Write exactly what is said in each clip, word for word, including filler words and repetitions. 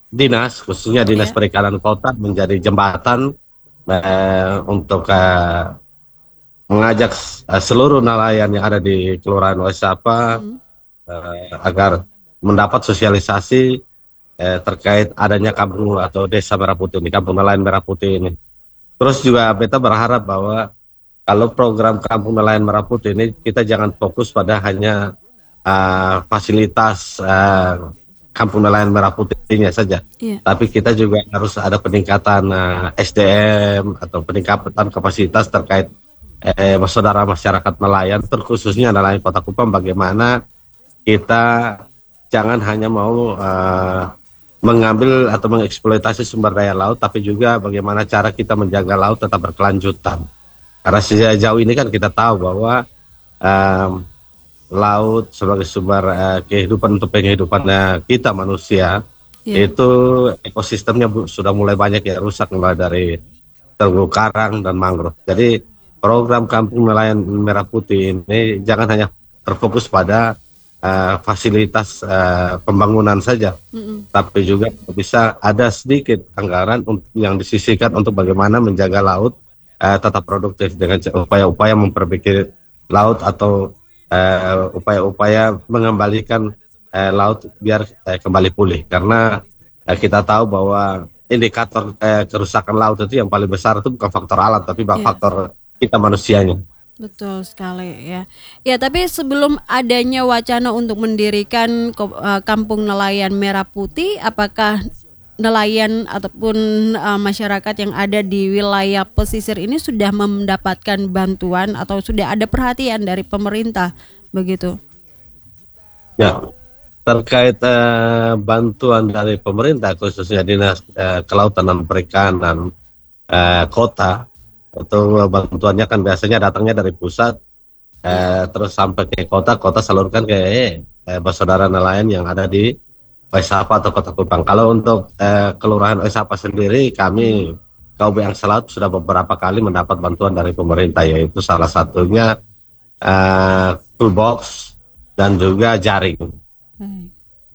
dinas, khususnya Dinas Ya. Perikanan Kota menjadi jembatan eh, untuk eh, mengajak eh, seluruh nelayan yang ada di Kelurahan Wesapa Mm-mm. eh, agar mendapat sosialisasi eh, terkait adanya kampung atau desa Merah Putih ini, kampung nelayan Merah Putih ini. Terus juga beta berharap bahwa kalau program kampung nelayan Merah Putih ini kita jangan fokus pada hanya uh, fasilitas uh, kampung nelayan Merah Putihnya saja, Iya. tapi kita juga harus ada peningkatan uh, S D M atau peningkatan kapasitas terkait eh, saudara masyarakat nelayan, terkhususnya nelayan Kota Kupang, bagaimana kita jangan hanya mau uh, mengambil atau mengeksploitasi sumber daya laut, tapi juga bagaimana cara kita menjaga laut tetap berkelanjutan. Karena sejauh ini kan kita tahu bahwa um, laut sebagai sumber uh, kehidupan untuk penghidupannya kita manusia, Iya. itu ekosistemnya bu- sudah mulai banyak ya rusak, mulai dari terumbu karang dan mangrove. Jadi program Kampung Nelayan Merah Putih ini jangan hanya terfokus pada uh, fasilitas uh, pembangunan saja, Mm-mm. tapi juga bisa ada sedikit anggaran untuk, yang disisihkan untuk bagaimana menjaga laut uh, tetap produktif dengan c- upaya-upaya memperbaiki laut atau uh, upaya-upaya mengembalikan uh, laut biar uh, kembali pulih. Karena uh, kita tahu bahwa indikator uh, kerusakan laut itu yang paling besar itu bukan faktor alam, tapi bah- Iya. faktor kita manusianya. Betul sekali ya. Ya, tapi sebelum adanya wacana untuk mendirikan ko- eh, Kampung Nelayan Merah Putih, apakah nelayan ataupun eh, masyarakat yang ada di wilayah pesisir ini sudah mendapatkan bantuan atau sudah ada perhatian dari pemerintah begitu? Ya, terkait eh, bantuan dari pemerintah khususnya Dinas eh, Kelautan dan Perikanan eh, Kota, itu bantuannya kan biasanya datangnya dari pusat, Ya. eh, terus sampai ke kota, kota salurkan ke eh, saudara nelayan yang ada di Waisapa atau Kota Kupang. Kalau untuk eh, Kelurahan Waisapa sendiri, kami Mhm. K U B Angsa Laut sudah beberapa kali mendapat bantuan dari pemerintah, yaitu salah satunya eh, toolbox dan juga jaring. Baik.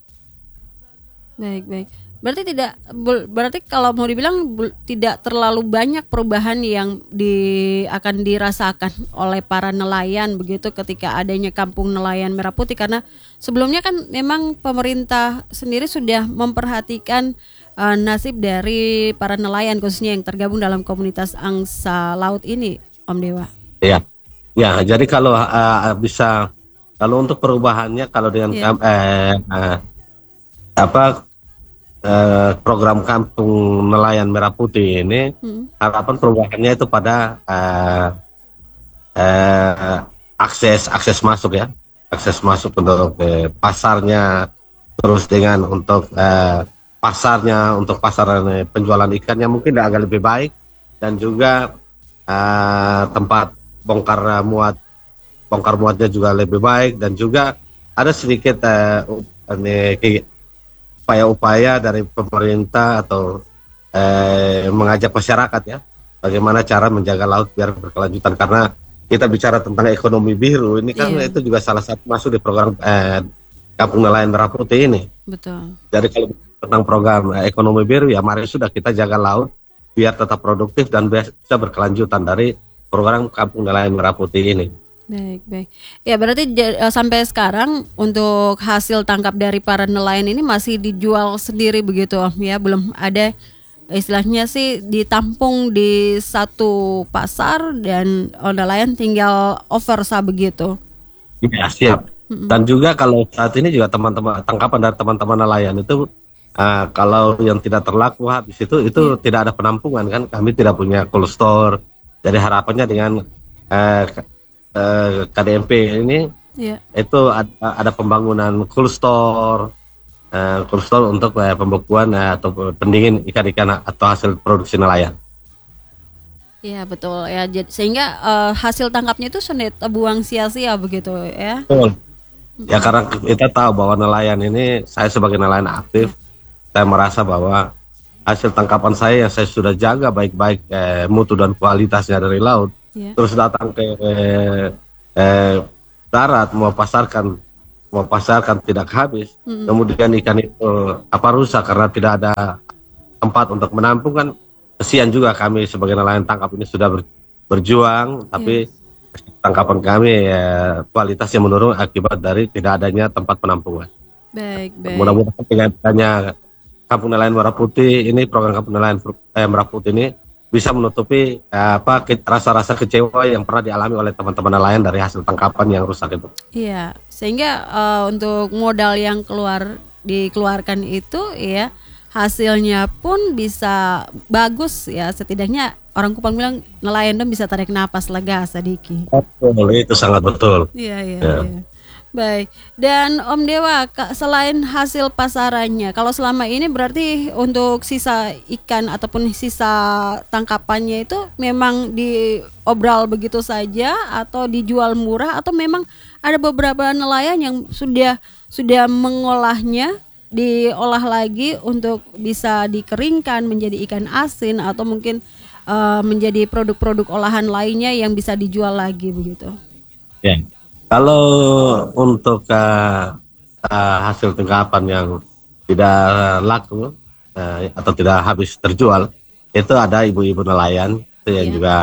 Baik, baik. Berarti tidak bel- berarti kalau mau dibilang bel- tidak terlalu banyak perubahan yang di akan dirasakan oleh para nelayan begitu ketika adanya Kampung Nelayan Merah Putih, karena sebelumnya kan memang pemerintah sendiri sudah memperhatikan eh, nasib dari para nelayan khususnya yang tergabung dalam komunitas angsa laut ini, Om Dewa. Ya, ya. Jadi kalau eh, bisa, kalau untuk perubahannya, kalau dengan Iya. kam- eh, eh, apa eh, program Kampung Nelayan Merah Putih ini, Mm. harapan perubahannya itu pada eh, eh, akses akses masuk ya, akses masuk untuk eh, pasarnya, terus dengan untuk eh, pasarnya, untuk pasar eh, penjualan ikannya mungkin agak lebih baik, dan juga eh, tempat bongkar muat bongkar muatnya juga lebih baik, dan juga ada sedikit eh, up- ini, ki- upaya-upaya dari pemerintah atau eh, mengajak masyarakat ya, bagaimana cara menjaga laut biar berkelanjutan. Karena kita bicara tentang ekonomi biru ini kan, Iya, itu juga salah satu masuk di program eh, Kampung Nelayan Merah Putih ini. betul. Jadi kalau tentang program eh, ekonomi biru, ya mari sudah kita jaga laut biar tetap produktif dan bisa berkelanjutan dari program Kampung Nelayan Merah Putih ini. Baik, baik. Ya, berarti ja- eh, sampai sekarang untuk hasil tangkap dari para nelayan ini masih dijual sendiri begitu, Om, ya. Belum ada istilahnya sih ditampung di satu pasar dan oh, nelayan tinggal oversa begitu. Ya, siap. Mm-mm. Dan juga kalau saat ini juga teman-teman tangkapan dari teman-teman nelayan itu, ah, kalau yang tidak terlaku habis itu itu Iya, tidak ada penampungan kan, kami tidak punya cold store. Jadi harapannya dengan eh, K- eh, K D M P ini iya. itu ada, ada pembangunan cold store, eh, cold store untuk eh, pembekuan eh, atau pendingin ikan-ikan atau hasil produksi nelayan. Iya, betul ya. Jad- Sehingga eh, hasil tangkapnya itu sudah terbuang sia-sia begitu ya. Betul. Ya, Mm-mm. karena kita tahu bahwa nelayan ini, saya sebagai nelayan Iya, aktif, saya merasa bahwa hasil tangkapan saya yang saya sudah jaga baik-baik eh, mutu dan kualitasnya dari laut, iya. terus datang ke eh, eh, darat mau pasarkan mau pasarkan tidak habis, Mm-mm. kemudian ikan itu apa rusak karena tidak ada tempat untuk menampung, kan kesian juga. Kami sebagai nelayan tangkap ini sudah ber- berjuang, tapi tangkapan kami ya, kualitasnya menurun akibat dari tidak adanya tempat penampungan. Baik, baik. Mudah-mudahan dengan adanya Kampung Nelayan Merah Putih ini, program Kampung Nelayan eh, Merah Putih ini bisa menutupi eh, apa ke- rasa-rasa kecewa yang pernah dialami oleh teman-teman nelayan dari hasil tangkapan yang rusak itu. Iya, sehingga eh, untuk modal yang keluar dikeluarkan itu ya hasilnya pun bisa bagus ya, setidaknya orang Kupang bilang nelayan dong bisa tarik napas lega sedikit. Betul, itu sangat betul. Iya, iya, Ya. iya. Baik. Dan Om Dewa, Kak, selain hasil pasarannya, kalau selama ini berarti untuk sisa ikan ataupun sisa tangkapannya itu memang diobral begitu saja atau dijual murah, atau memang ada beberapa nelayan yang sudah sudah mengolahnya, diolah lagi untuk bisa dikeringkan menjadi ikan asin atau mungkin eh, menjadi produk-produk olahan lainnya yang bisa dijual lagi begitu. Ya. Kalau untuk uh, uh, hasil tangkapan yang tidak laku uh, atau tidak habis terjual, itu ada ibu-ibu nelayan itu yang Iya. juga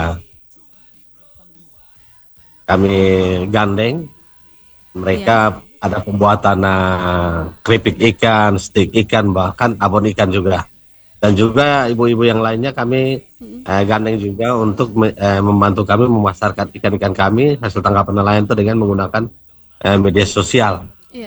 kami gandeng. Mereka ada pembuatan uh, keripik ikan, stik ikan, bahkan abon ikan juga. Dan juga ibu-ibu yang lainnya kami eh, gandeng juga untuk me- eh, membantu kami memasarkan ikan-ikan kami hasil tangkapan nelayan itu dengan menggunakan eh, media sosial. Iya.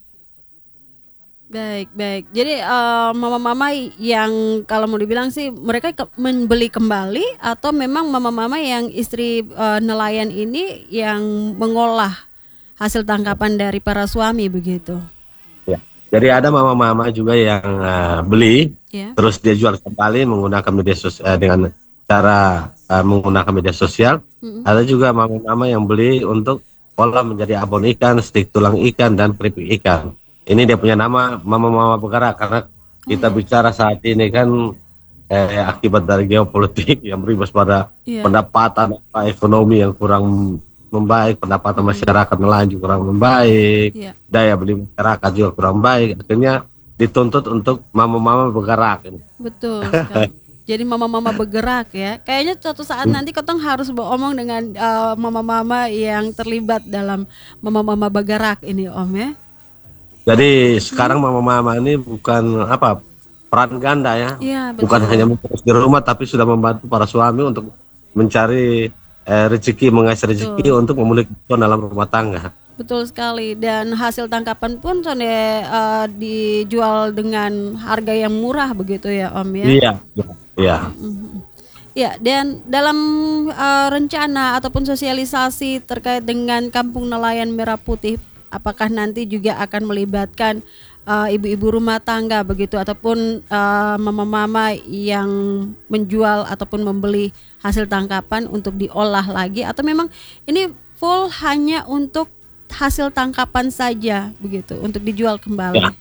Baik, baik. Jadi eh, mama-mama yang kalau mau dibilang sih mereka ke- membeli kembali atau memang mama-mama yang istri eh, nelayan ini yang mengolah hasil tangkapan dari para suami begitu. Ya. Jadi ada mama-mama juga yang eh, beli, Ya. terus dia jual kembali menggunakan media sosial dengan cara eh, menggunakan media sosial. Mm-mm. Ada juga mama-mama yang beli untuk olah menjadi abon ikan, stik tulang ikan, dan keripik ikan. Ini dia punya nama mama-mama bergerak karena kita bicara saat ini kan eh, akibat dari geopolitik yang berimbas pada Iya. pendapatan apa, ekonomi yang kurang membaik, pendapatan masyarakat nelayan juga kurang membaik, Iya. daya beli masyarakat juga kurang baik. Akhirnya dituntut untuk mama-mama bergerak. Betul sekali. Jadi mama-mama bergerak ya. Kayaknya suatu saat nanti Ketong harus beromong dengan eh, mama-mama yang terlibat dalam mama-mama bergerak ini Om ya. Jadi sekarang mama-mama ini bukan apa peran ganda ya, Iya, betul. bukan hanya mengurus di rumah, tapi sudah membantu para suami untuk mencari eh, rezeki, mengais rezeki untuk memulih kebutuhan dalam rumah tangga. Betul sekali, dan hasil tangkapan pun sonde eh, dijual dengan harga yang murah begitu ya Om ya. Iya, iya. Mhm. Ya, dan dalam eh, rencana ataupun sosialisasi terkait dengan Kampung Nelayan Merah Putih, apakah nanti juga akan melibatkan eh, ibu-ibu rumah tangga begitu ataupun eh, mama-mama yang menjual ataupun membeli hasil tangkapan untuk diolah lagi, atau memang ini full hanya untuk hasil tangkapan saja begitu untuk dijual kembali? Ya.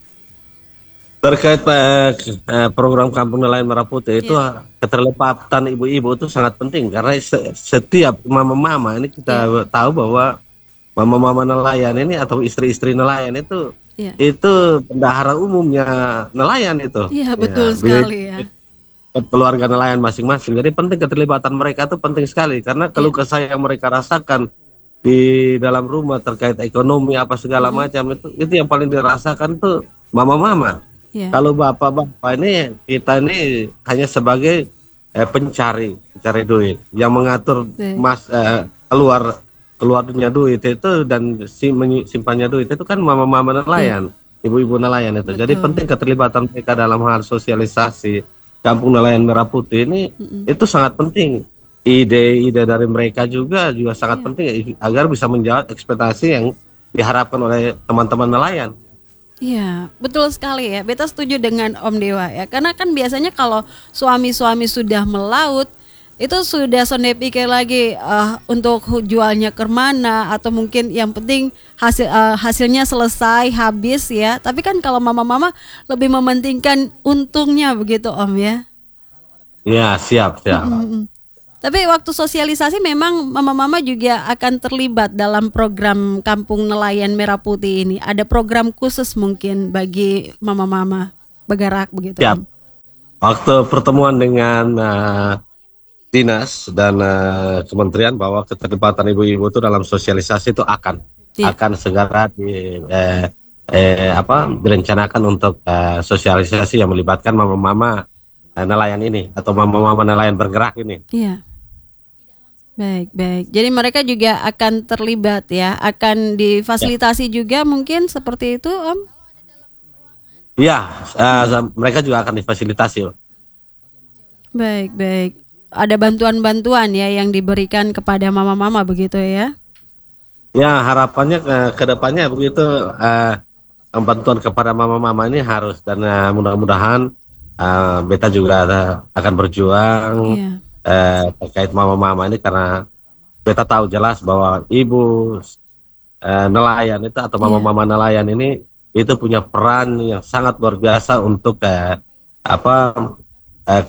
Terkait eh, eh, program Kampung Nelayan Merah Putih itu Ya. keterlibatan ibu-ibu itu sangat penting karena se- setiap mama-mama ini kita tahu bahwa mama-mama nelayan ini atau istri-istri nelayan itu Ya. itu bendahara umumnya nelayan itu. Iya, betul Ya, sekali ya. keluarga nelayan masing-masing. Jadi penting keterlibatan mereka itu penting sekali karena keluh kesah yang mereka rasakan di dalam rumah terkait ekonomi apa segala macam itu itu yang paling dirasakan tuh mama-mama. Ya. Kalau bapak-bapak ini kita ini hanya sebagai eh, pencari pencari duit yang mengatur Betul. mas eh, keluar keluarnya duit itu dan si, menyi- simpannya duit itu kan mama-mama nelayan, ibu-ibu nelayan itu. Jadi Betul. penting keterlibatan mereka dalam hal sosialisasi Kampung Nelayan Merah Putih ini Mm-mm. itu sangat penting. Ide-ide dari mereka juga juga sangat Iya. penting agar bisa menjawab ekspektasi yang diharapkan oleh teman-teman nelayan. Iya, betul sekali ya. Beta setuju dengan Om Dewa ya. Karena kan biasanya kalau suami-suami sudah melaut, itu sudah sonde pikir lagi eh, untuk jualnya ke mana, atau mungkin yang penting hasil eh, hasilnya selesai habis ya. Tapi kan kalau mama-mama lebih mementingkan untungnya begitu Om ya. Ya, siap, siap. Mm-mm. Tapi waktu sosialisasi memang mama-mama juga akan terlibat dalam program Kampung Nelayan Merah Putih ini. Ada program khusus mungkin bagi mama-mama bergerak begitu. Ya. Waktu pertemuan dengan uh, dinas dan uh, kementerian bahwa keterlibatan ibu-ibu itu dalam sosialisasi itu akan ya. akan segera di eh, eh, apa direncanakan untuk uh, sosialisasi yang melibatkan mama-mama uh, nelayan ini atau mama-mama nelayan bergerak ini. Iya. Baik, baik. Jadi mereka juga akan terlibat ya, akan difasilitasi ya. juga mungkin seperti itu, Om? Iya, uh, mereka juga akan difasilitasi. Baik, baik. Ada bantuan-bantuan ya yang diberikan kepada mama-mama begitu ya? Ya, harapannya ke, ke depannya begitu, uh, bantuan kepada mama-mama ini harus, dan uh, mudah-mudahan uh, beta juga ada, akan berjuang. Iya. Eh, terkait mama-mama ini karena kita tahu jelas bahwa ibu eh, nelayan itu atau mama-mama nelayan ini itu punya peran yang sangat luar biasa untuk eh, apa eh,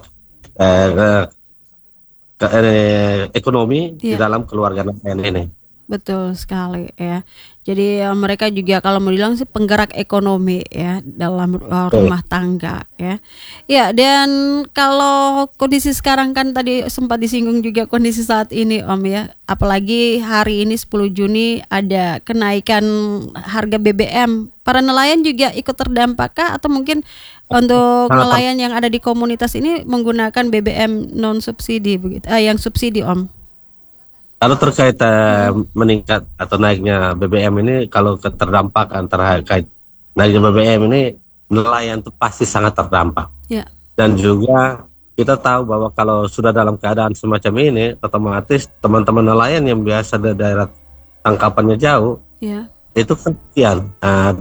eh, ke, eh, ekonomi yeah. di dalam keluarga nelayan ini. Betul sekali ya. Jadi uh, mereka juga kalau mau bilang sih penggerak ekonomi ya dalam uh, rumah tangga ya. Ya, dan kalau kondisi sekarang kan tadi sempat disinggung juga kondisi saat ini Om ya. Apalagi hari ini sepuluh Juni ada kenaikan harga B B M. Para nelayan juga ikut terdampakkah atau mungkin untuk nelayan yang ada di komunitas ini menggunakan B B M non subsidi begitu? Eh, yang subsidi Om. Kalau terkait uh, meningkat atau naiknya B B M ini, kalau terdampak antara terkait naiknya B B M ini, nelayan itu pasti sangat terdampak. Ya. Dan juga kita tahu bahwa kalau sudah dalam keadaan semacam ini, otomatis teman-teman nelayan yang biasa dari daerah tangkapannya jauh, ya. itu kesian. Uh,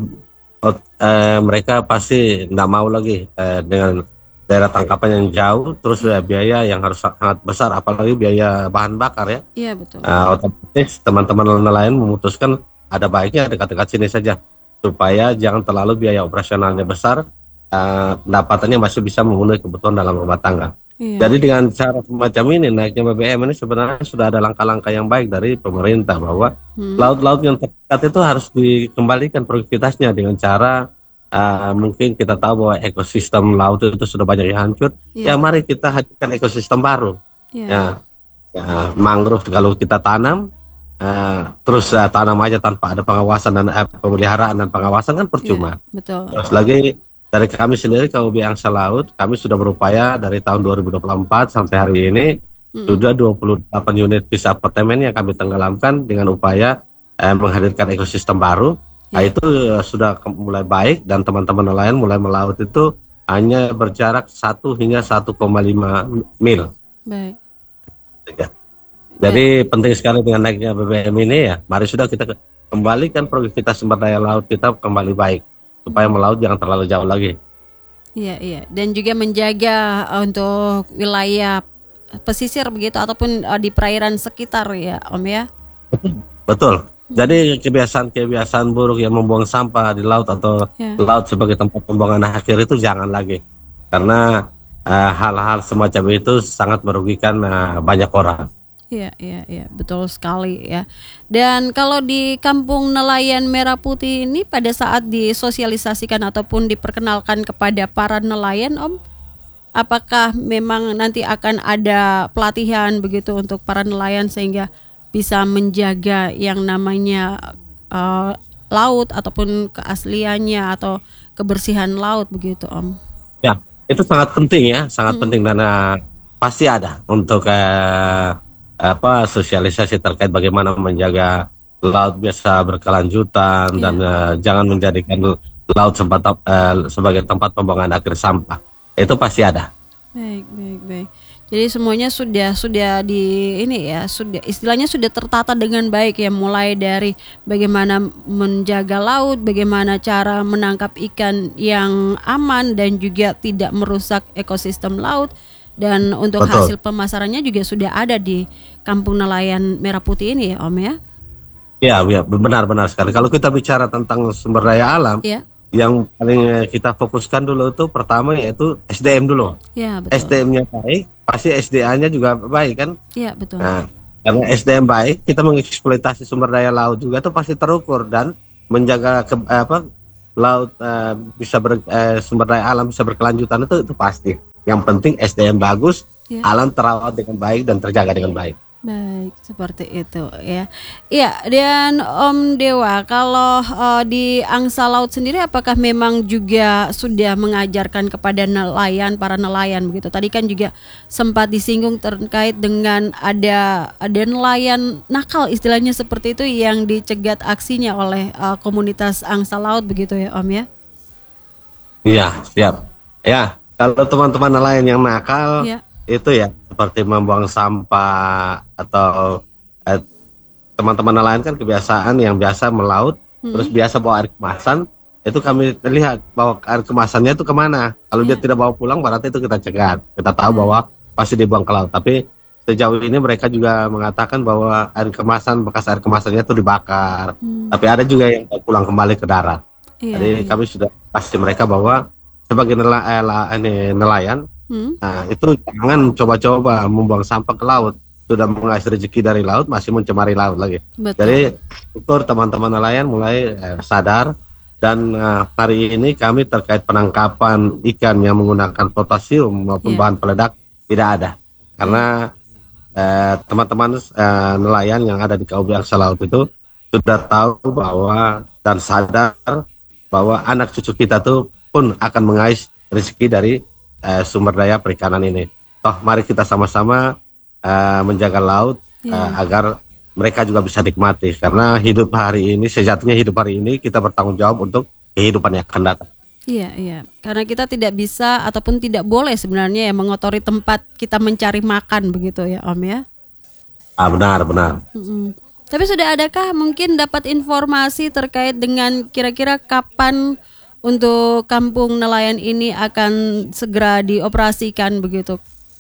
uh, mereka pasti tidak mau lagi uh, dengan daerah tangkapan yang jauh, terus ya, biaya yang harus sangat besar, apalagi biaya bahan bakar ya. Iya betul. Uh, otomatis teman-teman nelayan memutuskan ada baiknya dekat-dekat sini saja, supaya jangan terlalu biaya operasionalnya besar, uh, pendapatannya masih bisa memenuhi kebutuhan dalam rumah tangga. Iya. Jadi dengan cara semacam ini naiknya B B M ini sebenarnya sudah ada langkah-langkah yang baik dari pemerintah bahwa hmm. laut-laut yang terdekat itu harus dikembalikan produktivitasnya dengan cara Uh, mungkin kita tahu bahwa ekosistem laut itu sudah banyak yang hancur. Yeah. Ya mari kita hadirkan ekosistem baru. Yeah. Ya, ya, mangrove kalau kita tanam, uh, terus uh, tanam aja tanpa ada pengawasan dan uh, pemeliharaan dan pengawasan kan percuma. Yeah, betul. Terus lagi dari kami sendiri K U B Angsa Laut, kami sudah berupaya dari tahun dua ribu dua puluh empat sampai hari ini mm. sudah dua puluh delapan unit fish apartemen yang kami tenggelamkan dengan upaya uh, menghadirkan ekosistem baru. Nah, itu sudah mulai baik dan teman-teman nelayan mulai melaut itu hanya berjarak satu hingga satu koma lima mil. Baik. Jadi Baik. penting sekali dengan naiknya B B M ini ya. Mari sudah kita kembalikan produktivitas sumber daya laut kita kembali baik supaya melaut jangan terlalu jauh lagi. Iya iya. Dan juga menjaga untuk wilayah pesisir begitu ataupun uh, di perairan sekitar ya Om ya. Betul. Jadi kebiasaan-kebiasaan buruk yang membuang sampah di laut atau yeah. laut sebagai tempat pembuangan akhir itu jangan lagi, karena uh, hal-hal semacam itu sangat merugikan uh, banyak orang. Iya, iya, iya, betul sekali ya. Dan kalau di Kampung Nelayan Merah Putih ini pada saat disosialisasikan ataupun diperkenalkan kepada para nelayan, Om, apakah memang nanti akan ada pelatihan begitu untuk para nelayan sehingga bisa menjaga yang namanya uh, laut ataupun keasliannya atau kebersihan laut begitu Om? Ya, itu sangat penting ya, sangat hmm. penting dan uh, pasti ada untuk uh, apa sosialisasi terkait bagaimana menjaga laut biasa berkelanjutan yeah. dan uh, jangan menjadikan laut sempat, uh, sebagai tempat pembuangan akhir sampah. Itu pasti ada. Baik, baik, baik. Jadi semuanya sudah sudah di ini ya, sudah istilahnya sudah tertata dengan baik ya, mulai dari bagaimana menjaga laut, bagaimana cara menangkap ikan yang aman dan juga tidak merusak ekosistem laut, dan untuk Betul. hasil pemasarannya juga sudah ada di Kampung Nelayan Merah Putih ini ya Om ya. Ya, ya benar-benar sekali. Kalau kita bicara tentang sumber daya alam, ya. yang paling kita fokuskan dulu itu pertama yaitu S D M dulu. Ya, betul. S D M-nya baik, pasti S D A-nya juga baik kan. Iya betul. Nah, karena S D M baik, kita mengeksploitasi sumber daya laut juga tuh pasti terukur dan menjaga ke, apa laut uh, bisa ber, uh, sumber daya alam bisa berkelanjutan itu itu pasti. Yang penting S D M bagus, ya. Alam terawat dengan baik dan terjaga dengan baik. Baik, seperti itu ya. Iya, dan Om Dewa, kalau uh, di angsa laut sendiri apakah memang juga sudah mengajarkan kepada nelayan, para nelayan begitu? Tadi kan juga sempat disinggung terkait dengan ada ada nelayan nakal istilahnya seperti itu yang dicegat aksinya oleh uh, komunitas angsa laut begitu ya, Om ya? Iya, siap. Ya, kalau teman-teman nelayan yang nakal ya. Itu ya seperti membuang sampah atau eh, teman-teman nelayan kan kebiasaan yang biasa melaut, hmm. terus biasa bawa air kemasan, itu kami lihat bawa air kemasannya itu kemana. Kalau yeah. dia tidak bawa pulang berarti itu kita cegat, kita tahu hmm. bahwa pasti dibuang ke laut. Tapi sejauh ini mereka juga mengatakan bahwa air kemasan, bekas air kemasannya itu dibakar, hmm. tapi ada juga yang pulang kembali ke darat. Yeah, Jadi yeah. kami sudah pasti mereka bahwa sebagai nelayan, nelayan Hmm. Nah itu jangan coba-coba membuang sampah ke laut. Sudah mengais rezeki dari laut, masih mencemari laut lagi. Betul. Jadi syukur teman-teman nelayan mulai eh, sadar. Dan eh, hari ini kami terkait penangkapan ikan yang menggunakan potasium maupun yeah. bahan peledak tidak ada. Karena eh, teman-teman eh, nelayan yang ada di K U B Angsa Laut itu sudah tahu bahwa dan sadar bahwa anak cucu kita tuh pun akan mengais rezeki dari Uh, sumber daya perikanan ini. Toh mari kita sama-sama uh, menjaga laut yeah. uh, agar mereka juga bisa nikmati, karena hidup hari ini sejatinya hidup hari ini kita bertanggung jawab untuk kehidupan yang akan datang. Iya, iya. Karena kita tidak bisa ataupun tidak boleh sebenarnya ya mengotori tempat kita mencari makan begitu ya, Om ya. Ah, benar, benar. Mm-mm. Tapi sudah adakah mungkin dapat informasi terkait dengan kira-kira kapan untuk kampung nelayan ini akan segera dioperasikan begitu?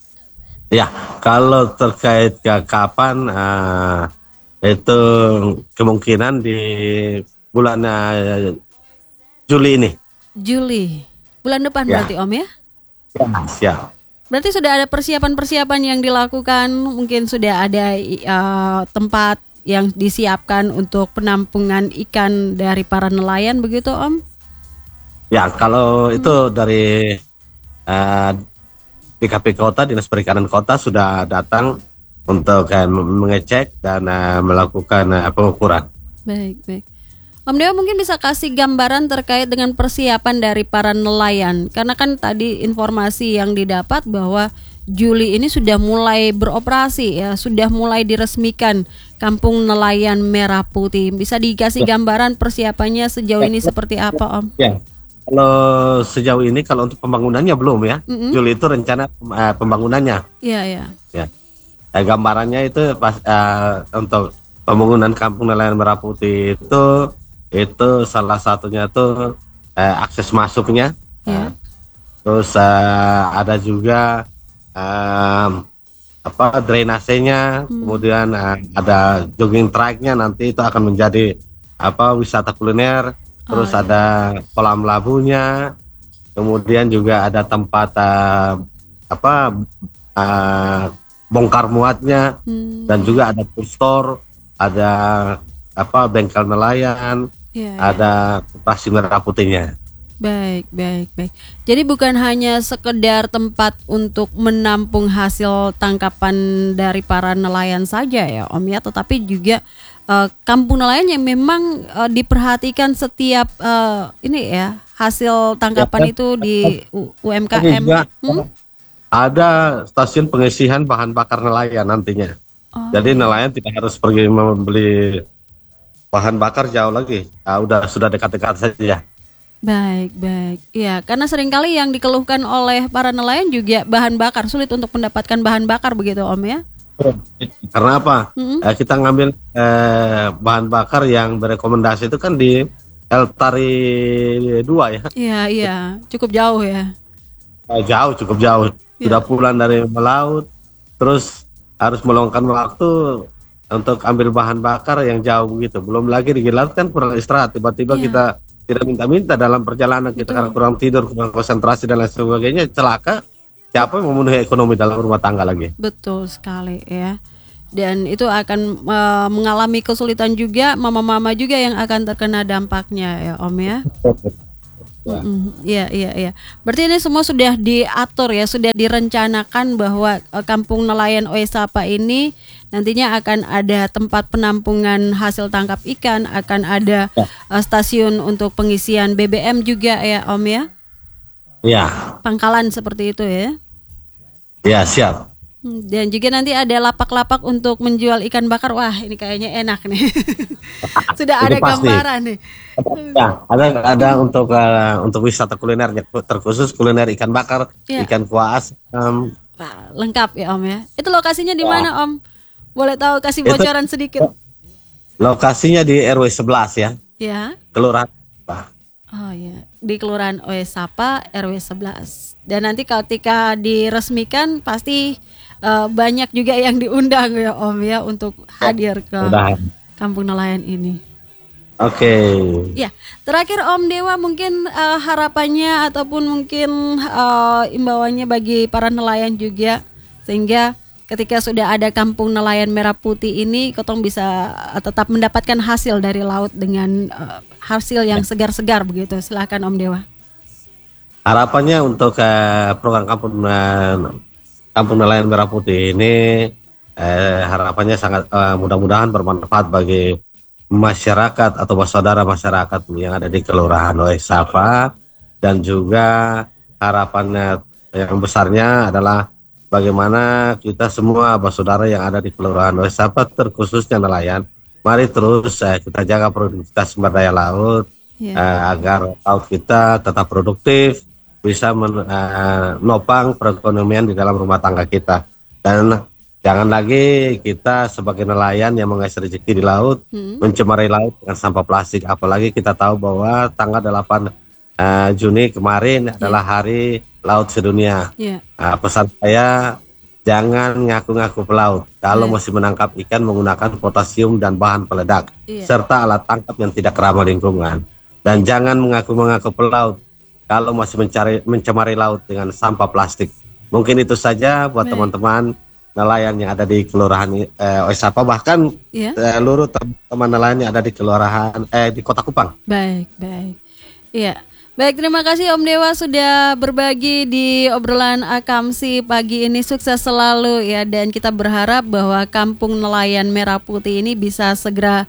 Ya, kalau terkait ke kapan uh, itu kemungkinan di bulan uh, Juli ini. Juli, bulan depan ya. Berarti Om ya? Ya, siap. Berarti sudah ada persiapan-persiapan yang dilakukan, mungkin sudah ada uh, tempat yang disiapkan untuk penampungan ikan dari para nelayan begitu Om? Ya, kalau hmm. itu dari uh, D K P Kota, Dinas Perikanan Kota sudah datang untuk uh, mengecek dan uh, melakukan uh, pengukuran. Baik, baik. Om Dewa mungkin bisa kasih gambaran terkait dengan persiapan dari para nelayan. Karena kan tadi informasi yang didapat bahwa Juli ini sudah mulai beroperasi ya, sudah mulai diresmikan Kampung Nelayan Merah Putih. Bisa dikasih ya. Gambaran persiapannya sejauh ya. ini seperti apa, Om? Ya. Kalau sejauh ini kalau untuk pembangunannya belum ya. Mm-hmm. Juli itu rencana uh, pembangunannya. Iya, iya. Ya. Uh, gambarannya itu pas uh, untuk pembangunan Kampung Nelayan Merah Putih itu itu salah satunya itu uh, akses masuknya. Yeah. Uh, terus uh, ada juga uh, apa drainasenya, mm. kemudian uh, ada jogging tracknya, nanti itu akan menjadi apa wisata kuliner. Terus oh, ada iya. kolam labunya, kemudian juga ada tempat uh, apa uh, bongkar muatnya, hmm. dan juga ada food store, ada apa bengkel nelayan, yeah, ada operasi merah putihnya. Baik, baik, baik. Jadi bukan hanya sekedar tempat untuk menampung hasil tangkapan dari para nelayan saja ya, Om ya, tetapi juga uh, kampung nelayan yang memang uh, diperhatikan setiap uh, ini ya hasil tangkapan ya, itu di U M K M. Hmm? Ada stasiun pengisian bahan bakar nelayan nantinya. Oh, Jadi iya. nelayan tidak harus pergi membeli bahan bakar jauh lagi. Nah, udah sudah dekat-dekat saja. Baik, baik. Ya, karena seringkali yang dikeluhkan oleh para nelayan juga bahan bakar, sulit untuk mendapatkan bahan bakar begitu, Om ya? Karena apa? Mm-hmm. Eh, kita ngambil eh, bahan bakar yang berekomendasi itu kan di Eltari dua ya? Iya, iya. Cukup jauh ya? Eh, jauh, cukup jauh. Sudah ya. pulang dari melaut, terus harus meluangkan waktu untuk ambil bahan bakar yang jauh begitu. Belum lagi di laut kan kurang istirahat, tiba-tiba ya. kita tidak minta-minta dalam perjalanan kita karena kurang tidur, kurang konsentrasi dan lain sebagainya, celaka. siapa yang memenuhi ekonomi dalam rumah tangga lagi? Betul sekali ya. Dan itu akan uh, mengalami kesulitan juga, mama-mama juga yang akan terkena dampaknya ya Om ya. Mm-mm. Iya, iya, iya. Berarti ini semua sudah diatur ya, sudah direncanakan bahwa uh, Kampung Nelayan Oesapa ini nantinya akan ada tempat penampungan hasil tangkap ikan, akan ada uh, stasiun untuk pengisian B B M juga ya Om ya. Iya. Pangkalan seperti itu ya. Iya, siap. Hmm, Dan juga nanti ada lapak-lapak untuk menjual ikan bakar. Wah, ini kayaknya enak nih. Sudah Itu ada pasti. gambaran nih. Ya, ada ada untuk uh, untuk wisata kulinernya terkhusus kuliner ikan bakar, Ya, ikan kuah asam. wah, lengkap ya Om ya. Itu lokasinya di Ya, mana Om? Boleh tahu kasih itu bocoran sedikit? lokasinya di R W sebelas ya, Ya. Kelurahan. Oh ya, di Kelurahan Oesapa R W sebelas. Dan nanti ketika diresmikan pasti eh, banyak juga yang diundang ya Om ya untuk hadir ke Udah. Kampung Nelayan ini. Oke. Ya, terakhir Om Dewa mungkin eh, harapannya ataupun mungkin eh, imbauannya bagi para nelayan juga sehingga ketika sudah ada Kampung Nelayan Merah Putih ini, Kotong bisa eh, tetap mendapatkan hasil dari laut dengan eh, hasil yang segar-segar begitu. Silakan Om Dewa. Harapannya untuk uh, program kampung uh, kampung nelayan merah putih ini eh, harapannya sangat uh, mudah-mudahan bermanfaat bagi masyarakat atau saudara masyarakat yang ada di Kelurahan Oesapa, dan juga harapannya yang besarnya adalah bagaimana kita semua saudara yang ada di Kelurahan Oesapa terkhususnya nelayan, mari terus uh, kita jaga produktivitas sumber daya laut Ya. uh, agar laut kita tetap produktif, bisa menopang perekonomian di dalam rumah tangga kita. Dan jangan lagi kita sebagai nelayan yang mengais rezeki di laut Hmm. mencemari laut dengan sampah plastik. Apalagi kita tahu bahwa tanggal delapan uh, Juni kemarin adalah hari laut sedunia. Ya. Uh, pesan saya, jangan ngaku-ngaku pelaut kalau Baik. masih menangkap ikan menggunakan potasium dan bahan peledak, Iya. serta alat tangkap yang tidak ramah lingkungan. Dan jangan mengaku-mengaku pelaut kalau masih mencari mencemari laut dengan sampah plastik. Mungkin itu saja buat Baik. teman-teman nelayan yang ada di Kelurahan eh, Oesapa, bahkan Ya. seluruh teman nelayan yang ada di Kelurahan eh di Kota Kupang. Baik, baik. Iya. Baik, terima kasih Om Dewa sudah berbagi di obrolan Akamsi pagi ini. Sukses selalu ya, dan kita berharap bahwa Kampung Nelayan Merah Putih ini bisa segera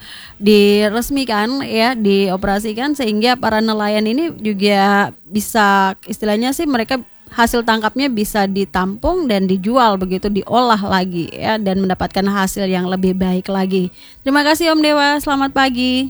diresmikan ya, dioperasikan sehingga para nelayan ini juga bisa istilahnya sih mereka hasil tangkapnya bisa ditampung dan dijual begitu, diolah lagi ya, dan mendapatkan hasil yang lebih baik lagi. Terima kasih Om Dewa, selamat pagi.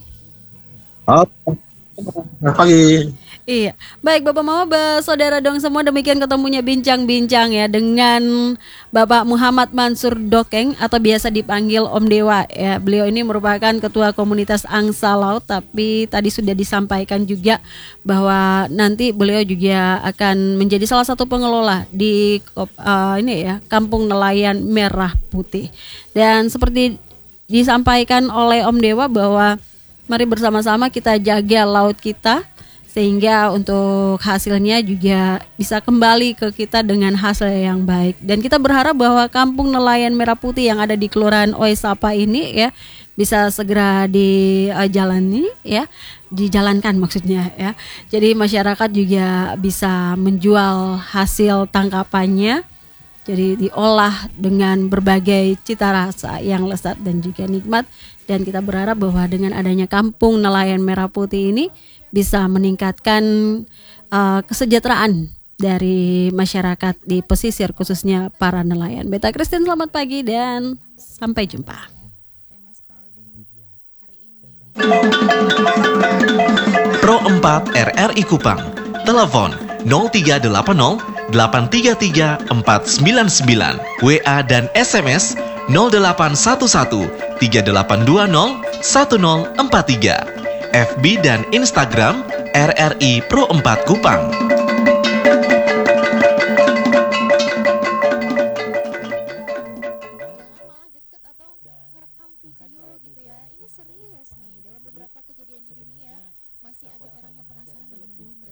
Oh, selamat pagi. Iya, baik Bapak Mama, saudara dong semua, demikian ketemunya bincang-bincang ya dengan Bapak Muhammad Mansur Dokeng atau biasa dipanggil Om Dewa ya. Beliau ini merupakan ketua komunitas Angsa Laut, tapi tadi sudah disampaikan juga bahwa nanti beliau juga akan menjadi salah satu pengelola di uh, ini ya, Kampung Nelayan Merah Putih. Dan seperti disampaikan oleh Om Dewa bahwa mari bersama-sama kita jaga laut kita sehingga untuk hasilnya juga bisa kembali ke kita dengan hasil yang baik. Dan kita berharap bahwa Kampung Nelayan Merah Putih yang ada di Kelurahan Oesapa ini ya bisa segera dijalani ya, dijalankan maksudnya ya. Jadi masyarakat juga bisa menjual hasil tangkapannya, jadi diolah dengan berbagai cita rasa yang lezat dan juga nikmat. Dan kita berharap bahwa dengan adanya Kampung Nelayan Merah Putih ini bisa meningkatkan uh, kesejahteraan dari masyarakat di pesisir khususnya para nelayan. Beta Christine, selamat pagi dan sampai jumpa. Pro empat R R I Kupang, telepon nol tiga delapan nol delapan tiga tiga empat sembilan sembilan, W A dan S M S nol delapan satu satu tiga delapan dua nol satu nol empat tiga, F B dan Instagram R R I Pro empat Kupang. Malah deket atau ngerekam video gitu ya. Ini serius nih, dalam beberapa kejadian di dunia masih ada orang yang penasaran dan membeli